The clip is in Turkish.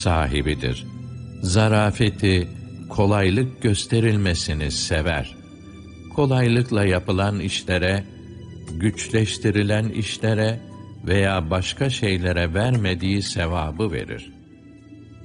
sahibidir. Zarafeti, kolaylık gösterilmesini sever. Kolaylıkla yapılan işlere, güçleştirilen işlere veya başka şeylere vermediği sevabı verir.